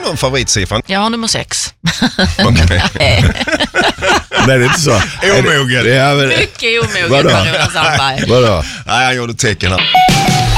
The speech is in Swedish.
någon favoritsiffra? Jag har nummer 6. Okej. Nej, det är inte så. Omogen. Ja, men... Mycket omogen, Vadå? Per-Ola Sandberg. Vadå? Nej, jag gjorde tecken här.